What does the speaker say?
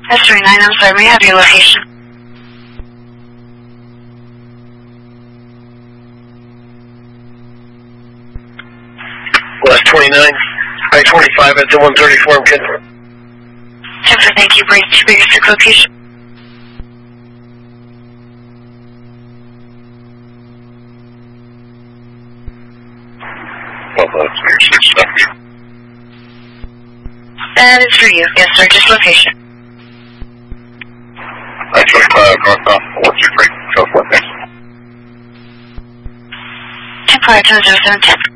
S39, I'm sorry, may I have your location? West 29, I-25 at the 134 in Kenmore. Jennifer, thank you. Bring to basic location. That is for you. Yes, sir. Just location. I-25 northbound 123, Southwest. 10-5, 710.